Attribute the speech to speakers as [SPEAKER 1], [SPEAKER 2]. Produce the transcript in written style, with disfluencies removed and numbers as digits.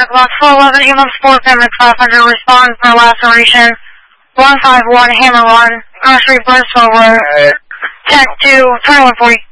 [SPEAKER 1] o'clock, 411, EMF support, Payment 500, respond for laceration, 151, Hammer 1, Nursery Burst over, Tech 2, 2140.